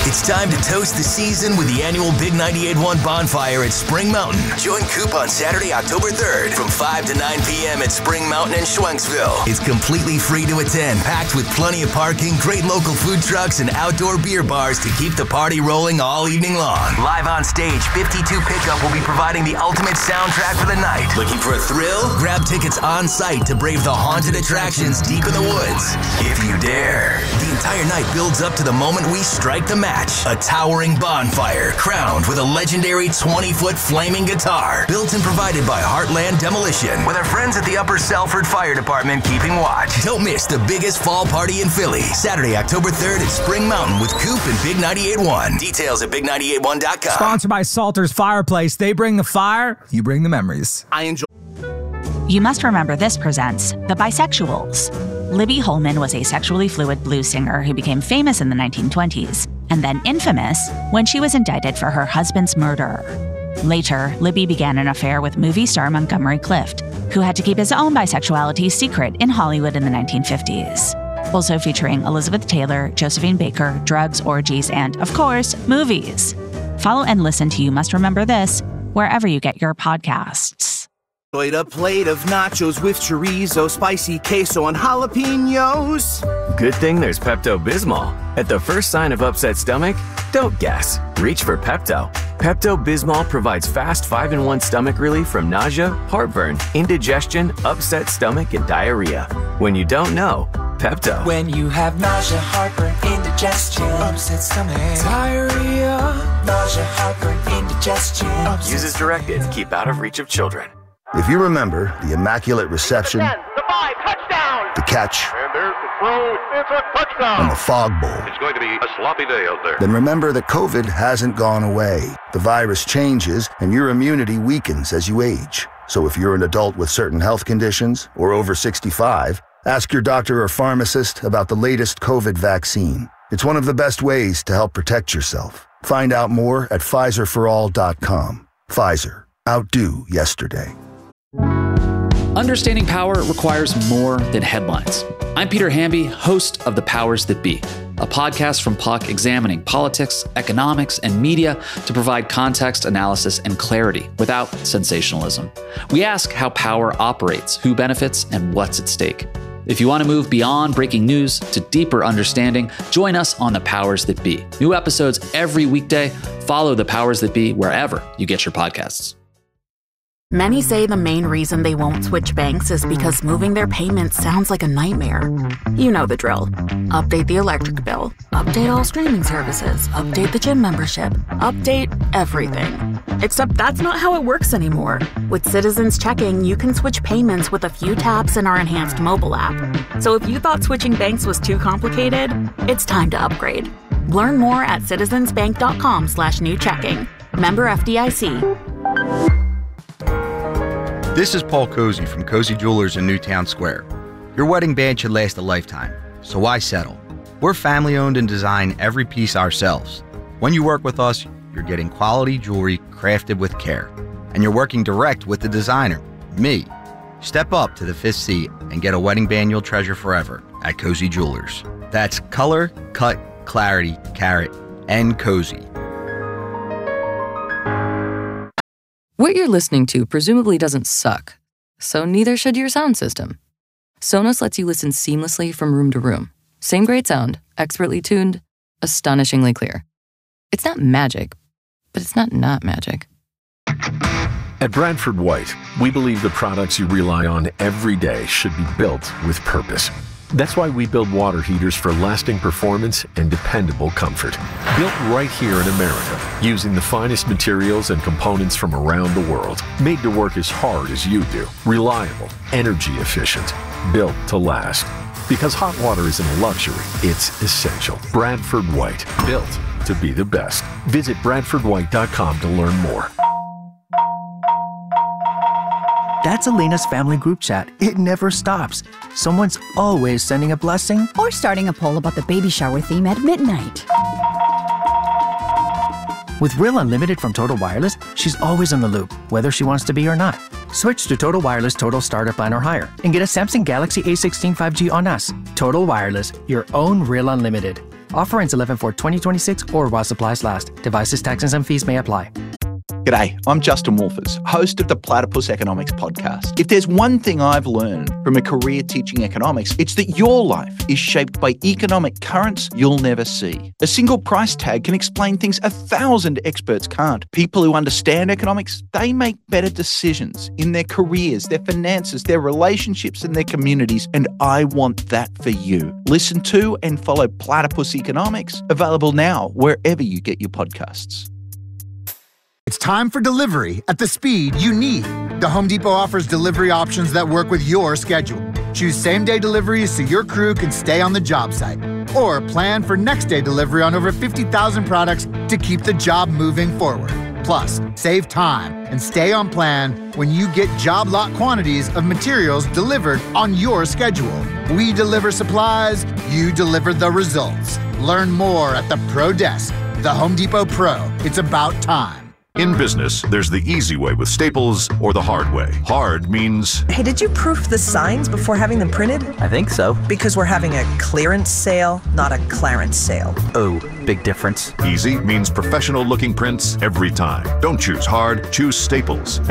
It's time to toast the season with the annual Big 98.1 Bonfire at Spring Mountain. Join Coop on Saturday, October 3rd from 5 to 9 p.m. at Spring Mountain in Schwenksville. It's completely free to attend, packed with plenty of parking, great local food trucks, and outdoor beer bars to keep the party rolling all evening long. Live on stage, 52 Pickup will be providing the ultimate soundtrack for the night. Looking for a thrill? Grab tickets on site to brave the haunted attractions deep in the woods. If you dare. The entire night builds up to the moment we strike the match. A towering bonfire, crowned with a legendary 20-foot flaming guitar. Built and provided by Heartland Demolition, with our friends at the Upper Selford Fire Department keeping watch. Don't miss the biggest fall party in Philly. Saturday, October 3rd at Spring Mountain with Coop and Big 98.1. Details at big981.com. Sponsored by Salter's Fireplace. They bring the fire, you bring the memories. I enjoy. You Must Remember This presents The Bisexuals. Libby Holman was a sexually fluid blues singer who became famous in the 1920s, and then infamous when she was indicted for her husband's murder. Later, Libby began an affair with movie star Montgomery Clift, who had to keep his own bisexuality secret in Hollywood in the 1950s. Also featuring Elizabeth Taylor, Josephine Baker, drugs, orgies, and, of course, movies. Follow and listen to You Must Remember This wherever you get your podcasts. Enjoyed a plate of nachos with chorizo, spicy queso, and jalapenos. Good thing there's Pepto-Bismol. At the first sign of upset stomach, don't guess. Reach for Pepto. Pepto-Bismol provides fast 5-in-1 stomach relief from nausea, heartburn, indigestion, upset stomach, and diarrhea. When you don't know, Pepto. When you have nausea, heartburn, indigestion, upset stomach, diarrhea, nausea, heartburn, indigestion. Use as directed. Keep out of reach of children. If you remember the Immaculate Reception, the 5, touchdown, the catch, and there's the throw, it's a touchdown, and the Fog Bowl, it's going to be a sloppy day out there. Then remember that COVID hasn't gone away. The virus changes, and your immunity weakens as you age. So if you're an adult with certain health conditions or over 65, ask your doctor or pharmacist about the latest COVID vaccine. It's one of the best ways to help protect yourself. Find out more at PfizerForAll.com. Pfizer. Outdo yesterday. Understanding power requires more than headlines. I'm Peter Hamby, host of The Powers That Be, a podcast from Puck examining politics, economics, and media to provide context, analysis, and clarity without sensationalism. We ask how power operates, who benefits, and what's at stake. If you want to move beyond breaking news to deeper understanding, join us on The Powers That Be. New episodes every weekday. Follow The Powers That Be wherever you get your podcasts. Many say the main reason they won't switch banks is because moving their payments sounds like a nightmare. You know the drill. Update the electric bill, update all streaming services, update the gym membership, update everything. Except that's not how it works anymore. With Citizens Checking, you can switch payments with a few taps in our enhanced mobile app. So if you thought switching banks was too complicated, it's time to upgrade. Learn more at citizensbank.com/newchecking. Member FDIC. This is Paul Cozy from Cozy Jewelers in Newtown Square. Your wedding band should last a lifetime, so why settle? We're family-owned and design every piece ourselves. When you work with us, you're getting quality jewelry crafted with care, and you're working direct with the designer, me. Step up to the 5th seat and get a wedding band you'll treasure forever at Cozy Jewelers. That's color, cut, clarity, carat, and cozy. What you're listening to presumably doesn't suck, so neither should your sound system. Sonos lets you listen seamlessly from room to room. Same great sound, expertly tuned, astonishingly clear. It's not magic, but it's not magic. At Bradford White, we believe the products you rely on every day should be built with purpose. That's why we build water heaters for lasting performance and dependable comfort. Built right here in America, using the finest materials and components from around the world. Made to work as hard as you do. Reliable, energy efficient, built to last. Because hot water isn't a luxury, it's essential. Bradford White, built to be the best. Visit BradfordWhite.com to learn more. That's Elena's family group chat. It never stops. Someone's always sending a blessing or starting a poll about the baby shower theme at midnight. With Real Unlimited from Total Wireless, she's always in the loop, whether she wants to be or not. Switch to Total Wireless Total Starter Plan or higher and get a Samsung Galaxy A16 5G on us. Total Wireless, your own Real Unlimited. Offer ends 11/4/2026 or while supplies last. Devices, taxes, and fees may apply. G'day, I'm Justin Wolfers, host of the Platypus Economics podcast. If there's one thing I've learned from a career teaching economics, it's that your life is shaped by economic currents you'll never see. A single price tag can explain things 1,000 experts can't. People who understand economics, they make better decisions in their careers, their finances, their relationships, and their communities, and I want that for you. Listen to and follow Platypus Economics, available now wherever you get your podcasts. It's time for delivery at the speed you need. The Home Depot offers delivery options that work with your schedule. Choose same-day deliveries so your crew can stay on the job site. Or plan for next-day delivery on over 50,000 products to keep the job moving forward. Plus, save time and stay on plan when you get job lot quantities of materials delivered on your schedule. We deliver supplies, you deliver the results. Learn more at the Pro Desk. The Home Depot Pro. It's about time. In business, there's the easy way with Staples or the hard way. Hard means... Hey, did you proof the signs before having them printed? I think so. Because we're having a clearance sale, not a Clarence sale. Oh, big difference. Easy means professional-looking prints every time. Don't choose hard, choose Staples.